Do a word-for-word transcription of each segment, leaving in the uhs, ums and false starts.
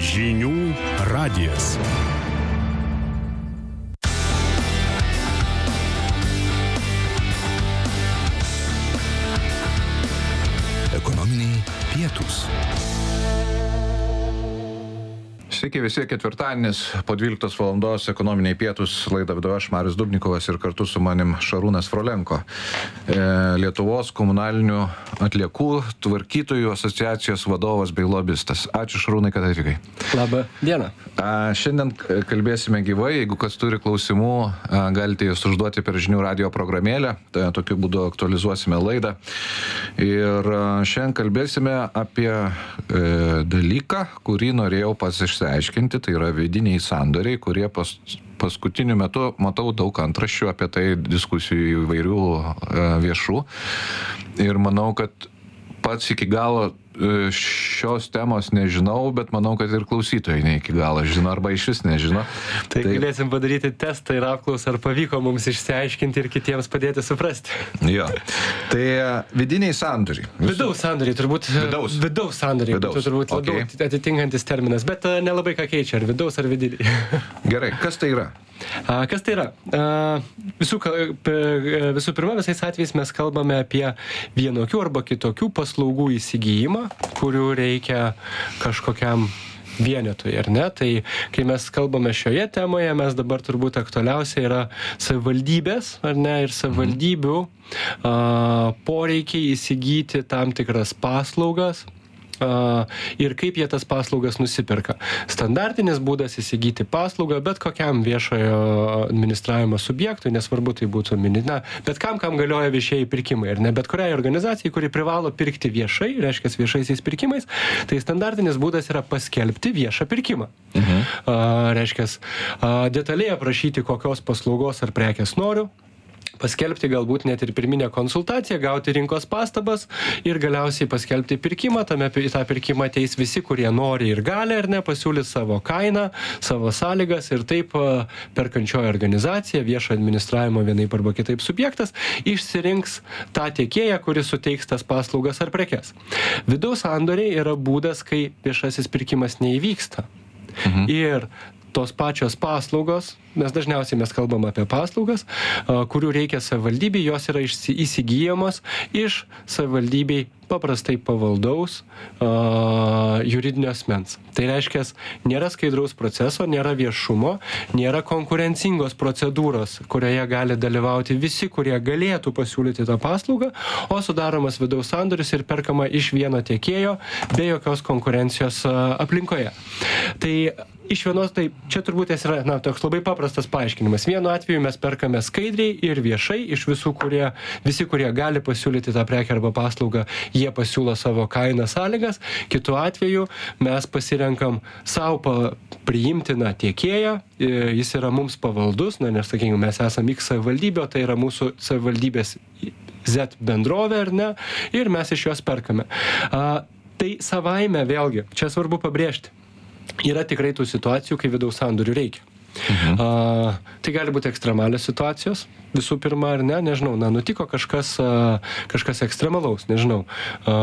Žinių radijas. Ekonominiai pietūs. Sveiki visi, ketvirtadienis po dvyliktos valandos ekonominiai pietūs, laidą vedu aš, Marius Dubnikovas, ir kartu su manim Šarūnas Frolenko, e, Lietuvos komunalinių atliekų tvarkytojų asociacijos vadovas bei lobistas. Ačiū, Šarūnai, kad atvykai. Labą dieną. A, šiandien kalbėsime gyvai, jeigu kas turi klausimų, a, galite jūs užduoti per žinių radio programėlę, tai tokiu būdu aktualizuosime laidą. Ir a, šiandien kalbėsime apie e, dalyką, kurį norėjau pats išsiaiškinti, tai yra vidiniai sandoriai, kurie pas, paskutiniu metu matau daug antraščių apie tai, diskusijų įvairių e, viešų. Ir manau, kad pats iki galo šios temos nežinau, bet manau, kad ir klausytojai ne iki galo žino, arba iš vis nežino. Tai, tai galėsim padaryti testą ir apklausą, ar pavyko mums išsiaiškinti ir kitiems padėti suprasti. Jo. Tai vidiniai sandoriai. Visų... Vidaus sandoriai, turbūt. Vidaus. Vidaus sandoriai, vidaus. būtų turbūt labiau okay. atitinkantis terminas, bet nelabai ką keičia, ar vidaus, ar vidiniai. Gerai, kas tai yra? A, kas tai yra? A, visų, visų pirma, visais atvejais mes kalbame apie vienokių arba kitokių paslaugų įsigijimą, kurių reikia kažkokiam vienetui, ar ne? Tai kai mes kalbame šioje temoje, mes dabar turbūt aktualiausia yra savivaldybės, ar ne, ir savivaldybių a, poreikiai įsigyti tam tikras paslaugas. Uh, ir kaip jie tas paslaugas nusipirka. Standartinis būdas įsigyti paslaugą bet kokiam viešojo administravimo subjektui, nesvarbu tai būtų minina, bet kam, kam galioja viešieji pirkimai, ir ne bet kuriai organizacijai, kuri privalo pirkti viešai, reiškia viešaisiais pirkimais, tai standartinis būdas yra paskelbti viešą pirkimą. Mhm. Uh, reiškia uh, detaliai aprašyti, kokios paslaugos ar prekės noriu, paskelbti galbūt net ir pirminę konsultaciją, gauti rinkos pastabas ir galiausiai paskelbti pirkimą. Tame į tą pirkimą ateis visi, kurie nori ir gali, ar ne, pasiūlys savo kainą, savo sąlygas, ir taip perkančioji organizacija, viešo administravimo vienaip arba kitaip subjektas, išsirinks tą tiekėją, kuris suteiks tas paslaugas ar prekes. Vidaus sandoriai yra būdas, kai viešasis pirkimas neįvyksta. Mhm. Ir tos pačios paslaugos, nes dažniausiai mes kalbam apie paslaugas, kurių reikia savivaldybei, jos yra įsigyjamos iš savivaldybei paprastai pavaldaus uh, juridinio asmens. Tai reiškia, nėra skaidraus proceso, nėra viešumo, nėra konkurencingos procedūros, kurioje gali dalyvauti visi, kurie galėtų pasiūlyti tą paslaugą, o sudaromas vidaus sandoris ir perkama iš vieno tiekėjo be jokios konkurencijos uh, aplinkoje. Tai iš vienos, tai čia turbūt yra, na, toks labai paprastas paaiškinimas. Vienu atveju mes perkame skaidriai ir viešai iš visų, kurie, visi, kurie gali pasiūlyti tą prekę arba paslaugą, jie pasiūlo savo kainą, sąlygas. Kitu atveju mes pasirenkam savo priimtiną tiekėją, jis yra mums pavaldus, na, nes, sakykime, mes esame X savivaldybė, tai yra mūsų savivaldybės Z bendrovė, ar ne, ir mes iš jos perkame. A, tai savaime, vėlgi, čia svarbu pabrėžti, yra tikrai tų situacijų, kai vidaus sandorių reikia. Mhm. A, tai gali būti ekstremalios situacijos, visų pirma, ar ne, nežinau, na, nutiko kažkas, a, kažkas ekstremalaus, nežinau, a,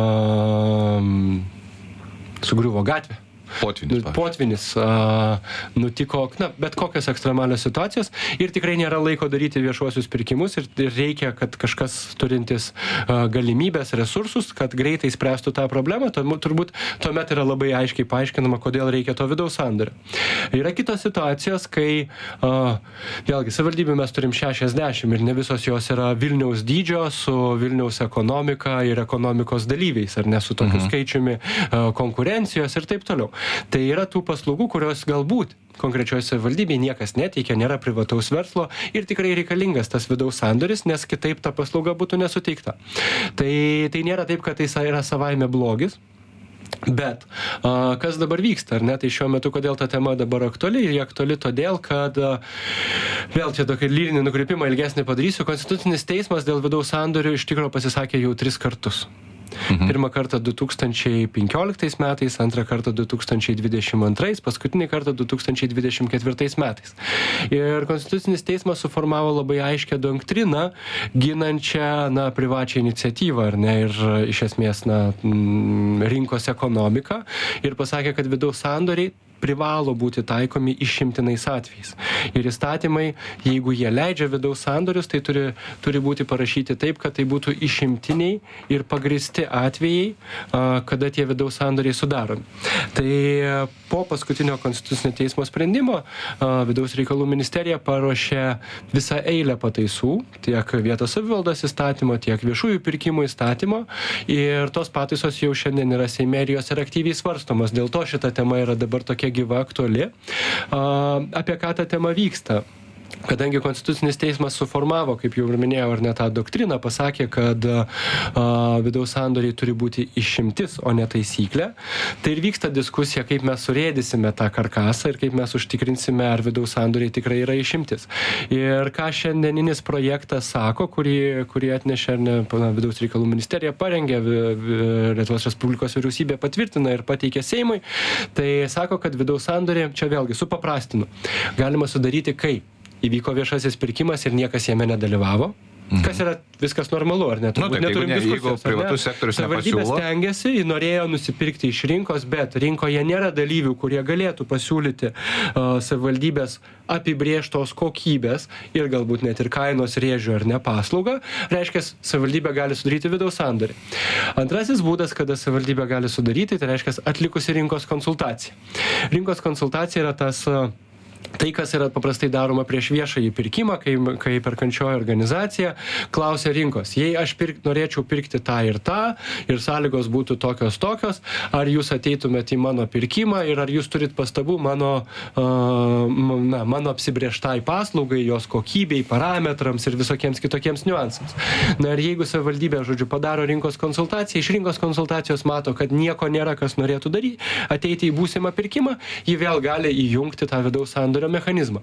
sugriuvo gatvė. Potvinis. Potvinis a, nutiko, na, bet kokios ekstremalios situacijos, ir tikrai nėra laiko daryti viešuosius pirkimus, ir, ir reikia, kad kažkas turintis a, galimybės, resursus, kad greitai spręstų tą problemą, to, turbūt tuomet yra labai aiškiai paaiškinama, kodėl reikia to vidaus sandorio. Yra kitos situacijos, kai a, vėlgi, savivaldybių mes turim šešiasdešimt ir ne visos jos yra Vilniaus dydžio su Vilniaus ekonomika ir ekonomikos dalyviais, ar ne, su tokiu mhm. skaičiumi a, konkurencijos ir taip toliau. Tai yra tų paslaugų, kurios galbūt konkrečioje savivaldybėje niekas neteikia, nėra privataus verslo ir tikrai reikalingas tas vidaus sandoris, nes kitaip ta paslauga būtų nesuteikta. Tai, tai nėra taip, kad tai yra savaime blogis. Bet a, kas dabar vyksta, ar ne? Tai šiuo metu, kodėl ta tema dabar aktuali? Ir aktuali todėl, kad a, vėl čia tokį lyrinį nukreipimą ilgesnį padarysiu. Konstitucinis teismas dėl vidaus sandorių iš tikrųjų pasisakė jau tris kartus. Mhm. Pirmą kartą du tūkstančiai penkioliktais metais, antrą kartą du tūkstančiai dvidešimt antrais, paskutinį kartą du tūkstančiai dvidešimt ketvirtais metais. Ir Konstitucinis teismas suformavo labai aiškią doktriną, ginančią, na, privačią iniciatyvą, ar ne, ir iš esmės, na, rinkos ekonomiką, ir pasakė, kad vidaus sandoriai privalo būti taikomi išimtinais atvejais. Ir įstatymai, jeigu jie leidžia vidaus sandorius, tai turi, turi būti parašyti taip, kad tai būtų išimtiniai ir pagristi atvejai, kada tie vidaus sandoriai sudaromi. Tai po paskutinio Konstitucinio teismo sprendimo Vidaus reikalų ministerija paruošė visą eilę pataisų, tiek vietos savivaldos įstatymo, tiek viešųjų pirkimų įstatymo, ir tos pataisos jau šiandien yra Seime ir jos yra aktyviai svarstomos. Dėl to šita tema yra dabar tokia gyva, aktuali. Apie ką ta tema vyksta? Kadangi Konstitucinis teismas suformavo, kaip jau ir minėjau, ar ne tą doktriną, pasakė, kad a, vidaus sandoriai turi būti išimtis, o ne taisyklė, tai ir vyksta diskusija, kaip mes surėdysime tą karkasą ir kaip mes užtikrinsime, ar vidaus sandoriai tikrai yra išimtis. Ir ką šiandieninis projektas sako, kurį, kurį atnešė ne, Vidaus reikalų ministerija, parengė, Lietuvos Respublikos vyriausybė patvirtina ir pateikė Seimui, tai sako, kad vidaus sandoriai, čia vėlgi supaprastinu, galima sudaryti kaip įvyko viešasis pirkimas ir niekas jame nedalyvavo. Mhm. Kas yra viskas normalu, ar ne? Nu, taip, jeigu, ne, jeigu privatus sektorius nepasiūlo. Savivaldybė stengiasi, norėjo nusipirkti iš rinkos, bet rinkoje nėra dalyvių, kurie galėtų pasiūlyti uh, savivaldybės apibrėžtos kokybės ir galbūt net ir kainos rėžių ar ne paslaugą. Reiškia, savivaldybė gali sudaryti vidaus sandorį. Antrasis būdas, kada savivaldybė gali sudaryti, tai reiškia atlikusi rinkos konsultaciją. Rinkos konsultacija yra tas uh, Tai, kas yra paprastai daroma prieš viešąjį pirkimą, kai, kai perkančioji organizacija klausia rinkos, jei aš pirk, norėčiau pirkti tą ir tą, ir sąlygos būtų tokios tokios, ar jūs ateitumėte į mano pirkimą ir ar jūs turit pastabų mano, uh, na, mano apsibrėžtai paslaugai, jos kokybei, parametrams ir visokiems kitokiems niuansams. Na ir jeigu savivaldybė, žodžiu, padaro rinkos konsultaciją, iš rinkos konsultacijos mato, kad nieko nėra, kas norėtų daryti, ateiti į būsimą pirkimą, ji vėl gali įjungti tą vidaus sandorį mechanizmą.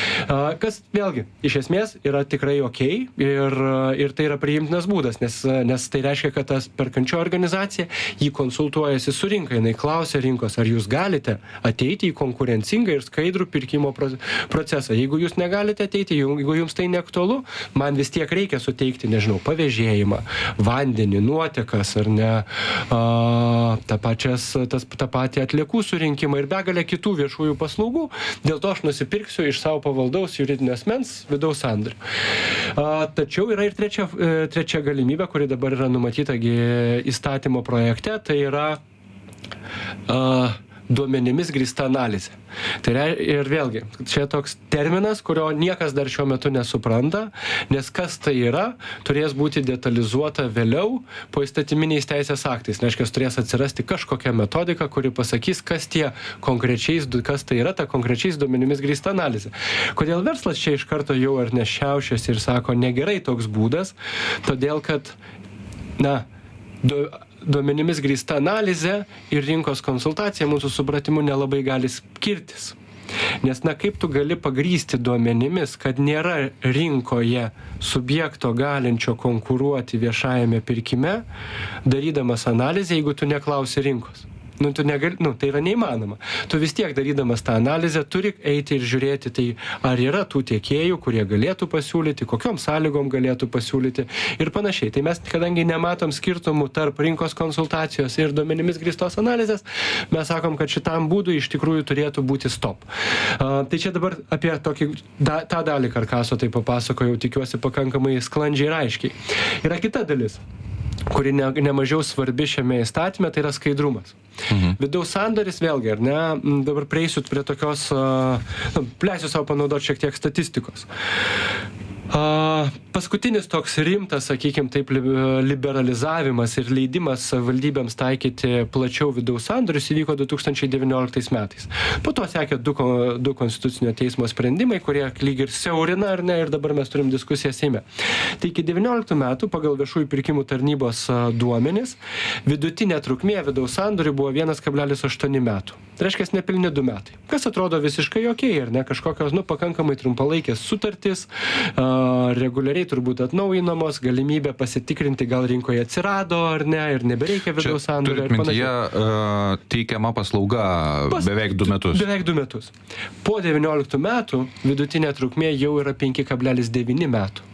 Kas vėlgi, iš esmės yra tikrai ok ir, ir tai yra priimtinas būdas, nes, nes tai reiškia, kad tas perkančio organizacija, jį konsultuojasi su rinka, jinai klausia rinkos, ar jūs galite ateiti į konkurencingą ir skaidrų pirkimo procesą. Jeigu jūs negalite ateiti, jeigu jums tai neaktualu, man vis tiek reikia suteikti, nežinau, pavėžėjimą, vandenį, nuotekas ar ne, a, tą, pačias, tas, tą patį atliekų surinkimą ir begalę kitų viešųjų paslaugų, dėl to aš nusipirksiu iš savo pavaldaus juridinio asmens vidaus sandorį. Tačiau yra ir trečia, trečia galimybė, kuri dabar yra numatyta įstatymo projekte, tai yra a, duomenimis grįsta analizė. Tai re, ir vėlgi, čia toks terminas, kurio niekas dar šiuo metu nesupranta, nes kas tai yra, turės būti detalizuota vėliau po įstatyminiais teisės aktais. Reiškia, turės atsirasti kažkokia metodika, kuri pasakys, kas tie konkrečiais, kas tai yra ta konkrečiais duomenimis grįsta analizė. Kodėl verslas čia iš karto jau ar nešiaušiasi ir sako, negerai toks būdas, todėl kad, na, du, duomenimis grįsta analizė ir rinkos konsultacija mūsų supratimu nelabai gali skirtis. Nes, na, kaip tu gali pagrįsti duomenimis, kad nėra rinkoje subjekto galinčio konkuruoti viešajame pirkime, darydamas analizę, jeigu tu neklausi rinkos. Nu, tu negali, nu, tai yra neįmanoma. Tu vis tiek darydamas tą analizę turi eiti ir žiūrėti, tai ar yra tų tiekėjų, kurie galėtų pasiūlyti, kokiom sąlygom galėtų pasiūlyti ir panašiai. Tai mes, kadangi nematom skirtumų tarp rinkos konsultacijos ir duomenimis grįstos analizės, mes sakom, kad šitam būdui iš tikrųjų turėtų būti stop. Uh, tai čia dabar apie tokį, da, tą dalį karkaso tai papasakojau, tikiuosi pakankamai sklandžiai ir aiškiai. Yra kita dalis, kuri ne, nemažiau svarbi šiame įstatyme, tai yra skaidrumas. Mhm. Vidaus sandoris vėlgi, ar ne, dabar prieisiu prie tokios, nu, leisiu savo panaudoti šiek tiek statistikos. Uh, paskutinis toks rimtas, sakykime, taip liberalizavimas ir leidimas valdybėms taikyti plačiau vidaus sandorius įvyko du tūkstančiai devynioliktais metais. Po to sekė du, du konstitucinio teismo sprendimai, kurie lyg ir siaurina, ar ne, ir dabar mes turim diskusiją Seime. Tai iki devynioliktų metų pagal viešųjų pirkimų tarnybos duomenis vidutinė trukmė vidaus sandorių buvo vienas kablelis aštuoni metų. Tai reiškia nepilni du metai. Kas atrodo visiškai jokiai, ar ne, kažkokios, nu, pakankamai trumpalaikės sutartys, uh, reguliariai turbūt atnaujinamos, galimybė pasitikrinti, gal rinkoje atsirado ar ne, ir nebereikia vidaus sandorio. Turit mintyje uh, teikiama paslauga Pas, beveik du metus. Beveik du metus. Po devynioliktų metų vidutinė trukmė jau yra penki kablelis devyni metų.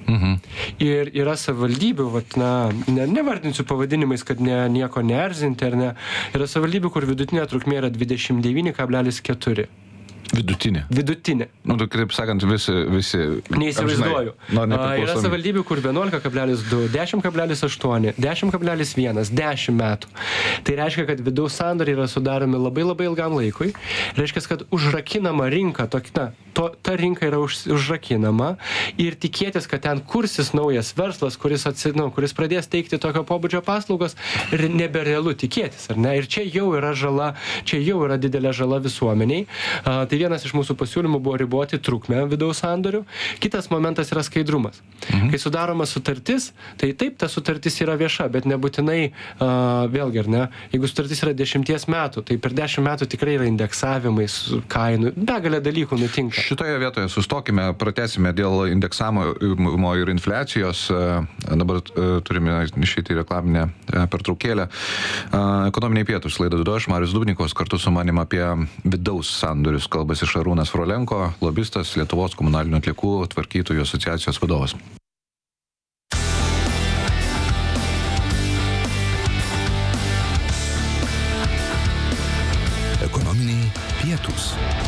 Mhm. Ir yra savivaldybių, vat, na, ne, nevardinsiu pavadinimais, kad ne, nieko neerzinti, ar ne. Yra savivaldybių, kur vidutinė trukmė yra dvidešimt devyni kablelis keturi. Vidutinė. Vidutinė. Nu, tu, kaip sakant, visi, visi... Neįsivaizduoju. Amžinai, A, yra savivaldybių, kur vienuolika kablelis du, dešimt kablelis aštuoni, dešimt kablelis vienas, dešimt metų. Tai reiškia, kad vidaus sandoriai yra sudaromi labai labai ilgam laikui. Reiškia, kad užrakinama rinka, tokia, na, to, ta rinka yra už, užrakinama ir tikėtis, kad ten kursis naujas verslas, kuris, atsi, nu, kuris pradės teikti tokio pobūdžio paslaugos, ir neberealu tikėtis, ar ne? Ir čia jau yra žala, čia jau yra didelė žala visuomeniai. A, tai vienas iš mūsų pasiūlymų buvo riboti trukmę vidaus sandorių. Kitas momentas yra skaidrumas. Mhm. Kai sudaroma sutartis, tai taip, ta sutartis yra vieša, bet nebūtinai, uh, vėlgi, ar ne, jeigu sutartis yra dešimties metų, tai per dešimt metų tikrai yra indeksavimai kainų, begalė dalykų nutinka. Šitoje vietoje sustokime, pratęsime dėl indeksavimo ir infliacijos. Dabar turime išeiti į reklaminę pertraukėlę. Ekonominiai pietūs laidą vedu aš, Marius Dubnikovas, kartu su manim apie vidaus sandorius kalbasi Šarūnas Frolenko, lobistas, Lietuvos komunalinių atliekų tvarkytojų asociacijos vadovas. Ekonominiai pietūs.